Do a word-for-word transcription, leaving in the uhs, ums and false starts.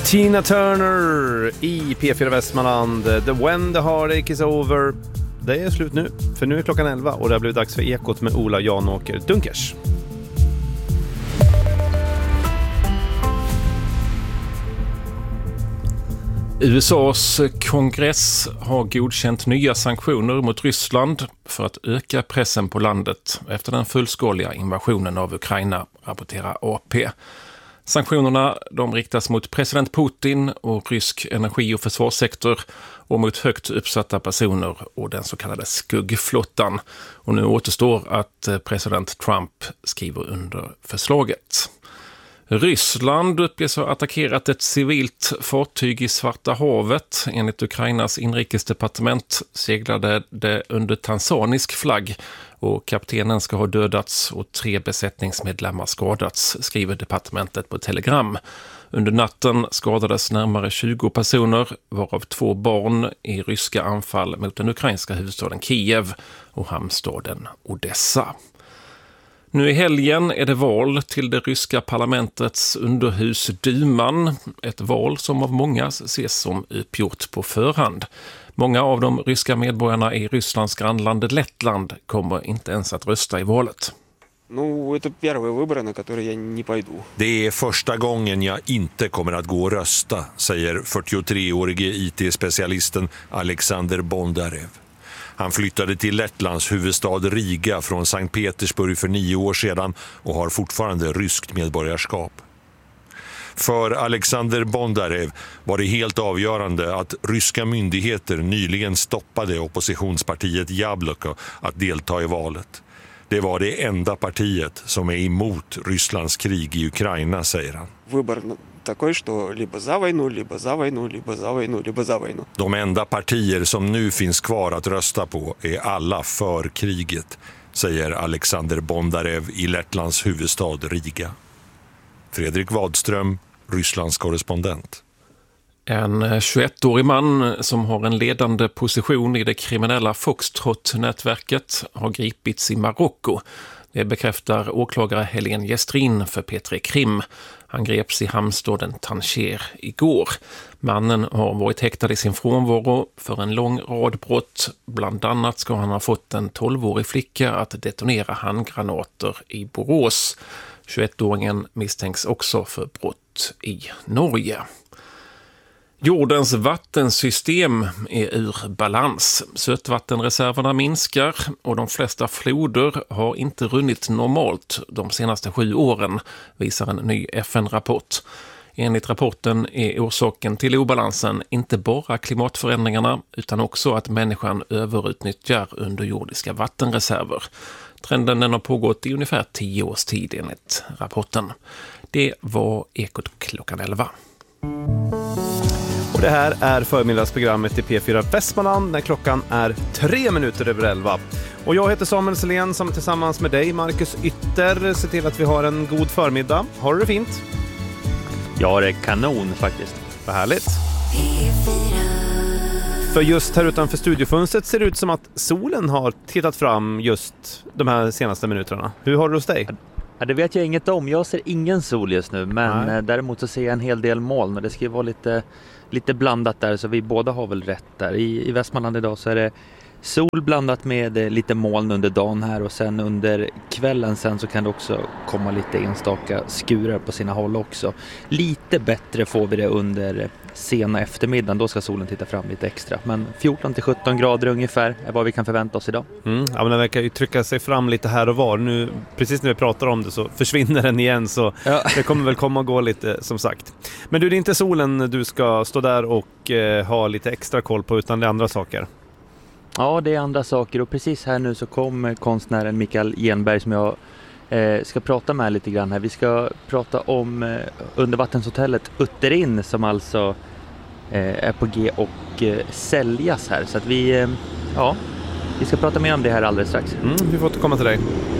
Tina Turner i P fyra Västmanland. The When the Heartache is over. Det är slut nu, för nu är klockan elva och det har blivit dags för Ekot med Ola Janåker Dunkers. U S A:s kongress har godkänt nya sanktioner mot Ryssland för att öka pressen på landet efter den fullskaliga invasionen av Ukraina, rapporterar A P. Sanktionerna de riktas mot president Putin och rysk energi- och försvarssektor och mot högt uppsatta personer och den så kallade skuggflottan. Och nu återstår att president Trump skriver under förslaget. Ryssland uppges ha attackerat ett civilt fartyg i Svarta havet. Enligt Ukrainas inrikesdepartement seglade det under tanzanisk flagg och kaptenen ska ha dödats och tre besättningsmedlemmar skadats, skriver departementet på Telegram. Under natten skadades närmare tjugo personer, varav två barn i ryska anfall mot den ukrainska huvudstaden Kiev och hamnstaden Odessa. Nu i helgen är det val till det ryska parlamentets underhus Duman, ett val som av många ses som uppgjort på förhand. Många av de ryska medborgarna i Rysslands grannland Lettland kommer inte ens att rösta i valet. Det är första gången jag inte kommer att gå och rösta, säger fyrtiotreårige I T-specialisten Alexander Bondarev. Han flyttade till Lettlands huvudstad Riga från Sankt Petersburg för nio år sedan och har fortfarande ryskt medborgarskap. För Alexander Bondarev var det helt avgörande att ryska myndigheter nyligen stoppade oppositionspartiet Jabloko att delta i valet. Det var det enda partiet som är emot Rysslands krig i Ukraina, säger han. De enda partier som nu finns kvar att rösta på är alla för kriget, säger Alexander Bondarev i Lettlands huvudstad Riga. Fredrik Wadström, Rysslands korrespondent. En tjugoettårig man som har en ledande position i det kriminella Foxtrot-nätverket har gripits i Marocko. Det bekräftar åklagare Helene Gestrin för P tre Krim. Han greps i hamnstaden Tanger igår. Mannen har varit häktad i sin frånvaro för en lång rad brott. Bland annat ska han ha fått en tolvårig flicka att detonera handgranater i Borås. tjugoettåringen misstänks också för brott i Norge. Jordens vattensystem är ur balans. Sötvattenreserverna minskar och de flesta floder har inte runnit normalt de senaste sju åren, visar en ny F N-rapport. Enligt rapporten är orsaken till obalansen inte bara klimatförändringarna utan också att människan överutnyttjar underjordiska vattenreserver. Trenden den har pågått i ungefär tio års tid enligt rapporten. Det var Ekot klockan elva. Och det här är förmiddagsprogrammet i P fyra Västmanland när klockan är tre minuter över elva. Och jag heter Samuel Selén som tillsammans med dig, Marcus Ytter, ser till att vi har en god förmiddag. Har du det fint? Ja, det är kanon faktiskt. Vad härligt. För just här utanför studiofönstret ser det ut som att solen har tittat fram just de här senaste minuterna. Hur har du hos dig? Ja, det vet jag inget om. Jag ser ingen sol just nu, men Nej. däremot så ser jag en hel del moln. Det ska vara lite, lite blandat där, så vi båda har väl rätt där. I, i Västmanland idag så är det sol blandat med lite moln under dagen här, och sen under kvällen sen så kan det också komma lite enstaka skurar på sina håll också. Lite bättre får vi det under sena eftermiddagen, då ska solen titta fram lite extra. Men fjorton till sjutton grader ungefär är vad vi kan förvänta oss idag. Mm, ja, men den verkar ju trycka sig fram lite här och var. Nu, precis när vi pratar om det så försvinner den igen, så ja. Det kommer väl komma och gå lite som sagt. Men du, det är inte solen du ska stå där och eh, ha lite extra koll på, utan det är andra saker. Ja, det är andra saker, och precis här nu så kommer konstnären Mikael Genberg som jag eh, ska prata med lite grann här. Vi ska prata om eh, undervattenshotellet Utterin som alltså eh, är på G och eh, säljas här. Så att vi, eh, ja, vi ska prata mer om det här alldeles strax. Mm, vi får återkomma till dig.